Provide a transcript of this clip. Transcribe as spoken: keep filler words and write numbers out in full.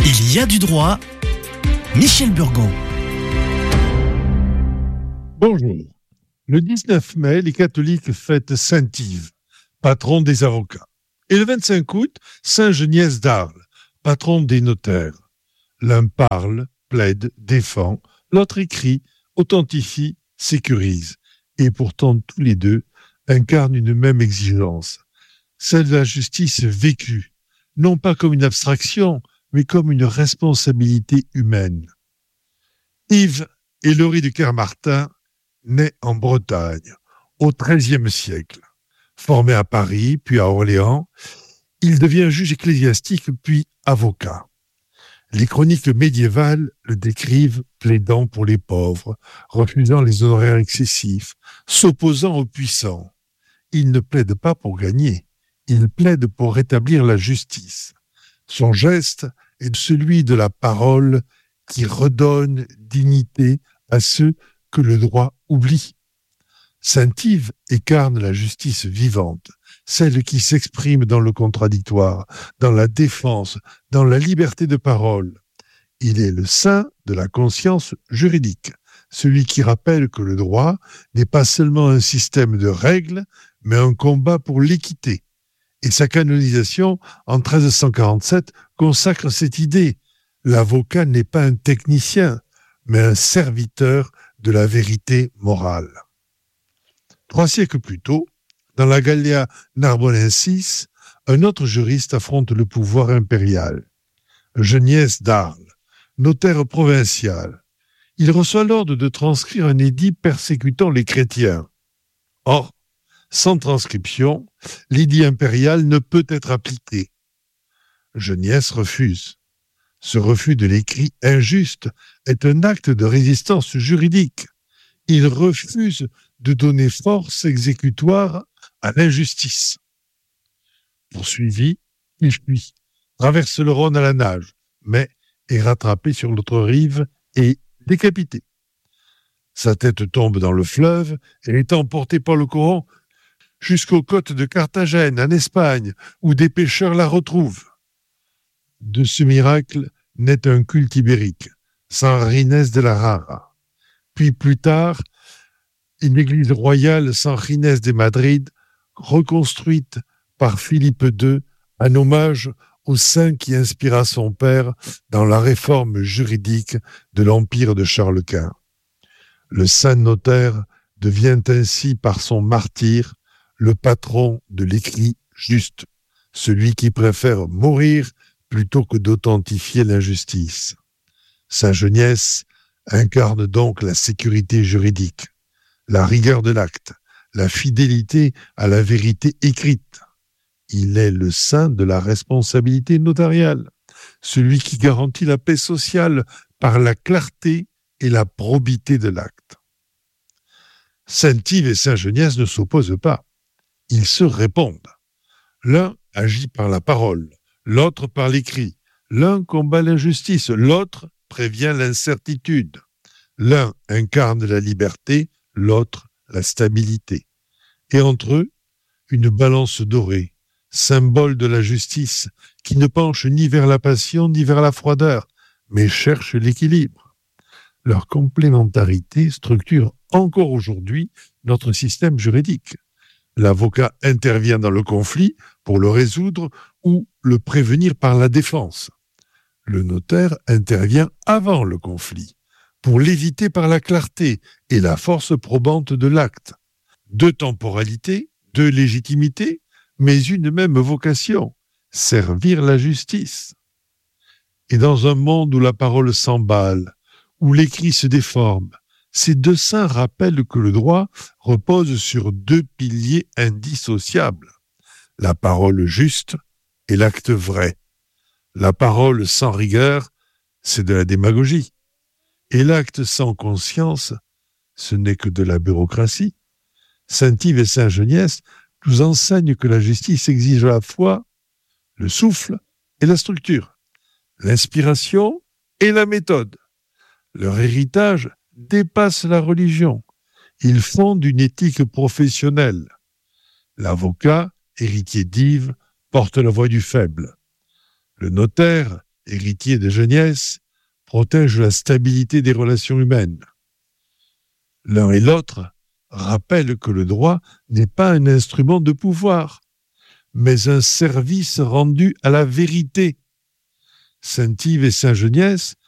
Il y a du droit. Michel Burgon. Bonjour. Le dix-neuf mai, les catholiques fêtent saint Yves, patron des avocats. Et le vingt-cinq août, saint Genièse d'Arles, patron des notaires. L'un parle, plaide, défend, l'autre écrit, authentifie, sécurise. Et pourtant, tous les deux incarnent une même exigence, celle de la justice vécue, non pas comme une abstraction, mais comme une responsabilité humaine. Yves Hélory de Kermartin naît en Bretagne, au treizième siècle. Formé à Paris, puis à Orléans, il devient juge ecclésiastique, puis avocat. Les chroniques médiévales le décrivent plaidant pour les pauvres, refusant les honoraires excessifs, s'opposant aux puissants. Il ne plaide pas pour gagner, il plaide pour rétablir la justice. Son geste est celui de la parole qui redonne dignité à ceux que le droit oublie. Saint Yves incarne la justice vivante, celle qui s'exprime dans le contradictoire, dans la défense, dans la liberté de parole. Il est le saint de la conscience juridique, celui qui rappelle que le droit n'est pas seulement un système de règles, mais un combat pour l'équité. Et sa canonisation, en treize cent quarante-sept, consacre cette idée. L'avocat n'est pas un technicien, mais un serviteur de la vérité morale. Trois siècles plus tôt, dans la Gallia Narbonensis, un autre juriste affronte le pouvoir impérial. Genièse d'Arles, notaire provincial. Il reçoit l'ordre de transcrire un édit persécutant les chrétiens. Or, sans transcription, l'édit impérial ne peut être appliqué. Genièse refuse. Ce refus de l'écrit injuste est un acte de résistance juridique. Il refuse de donner force exécutoire à l'injustice. Poursuivi, il fuit, traverse le Rhône à la nage, mais est rattrapé sur l'autre rive et décapité. Sa tête tombe dans le fleuve et est emportée par le courant jusqu'aux côtes de Carthagène, en Espagne, où des pêcheurs la retrouvent. De ce miracle naît un culte ibérique, San Ginés de la Rara. Puis plus tard, une église royale, San Ginés de Madrid, reconstruite par Philippe deux, en hommage au saint qui inspira son père dans la réforme juridique de l'empire de Charles Quint. Le saint notaire devient ainsi par son martyre le patron de l'écrit juste, celui qui préfère mourir plutôt que d'authentifier l'injustice. Saint Genièse incarne donc la sécurité juridique, la rigueur de l'acte, la fidélité à la vérité écrite. Il est le saint de la responsabilité notariale, celui qui garantit la paix sociale par la clarté et la probité de l'acte. Saint Yves et Saint Genièse ne s'opposent pas. Ils se répondent. L'un agit par la parole, l'autre par l'écrit. L'un combat l'injustice, l'autre prévient l'incertitude. L'un incarne la liberté, l'autre la stabilité. Et entre eux, une balance dorée, symbole de la justice, qui ne penche ni vers la passion ni vers la froideur, mais cherche l'équilibre. Leur complémentarité structure encore aujourd'hui notre système juridique. L'avocat intervient dans le conflit pour le résoudre ou le prévenir par la défense. Le notaire intervient avant le conflit pour l'éviter par la clarté et la force probante de l'acte. Deux temporalités, deux légitimités, mais une même vocation, servir la justice. Et dans un monde où la parole s'emballe, où l'écrit se déforme, ces deux saints rappellent que le droit repose sur deux piliers indissociables, la parole juste et l'acte vrai. La parole sans rigueur, c'est de la démagogie, et l'acte sans conscience, ce n'est que de la bureaucratie. Saint Yves et Saint Genièse nous enseignent que la justice exige à la fois le souffle et la structure, l'inspiration et la méthode. Leur héritage dépasse la religion. Ils fondent une éthique professionnelle. L'avocat, héritier d'Yves, porte la voix du faible. Le notaire, héritier de Geniès, protège la stabilité des relations humaines. L'un et l'autre rappellent que le droit n'est pas un instrument de pouvoir, mais un service rendu à la vérité. Saint-Yves et Saint-Geniès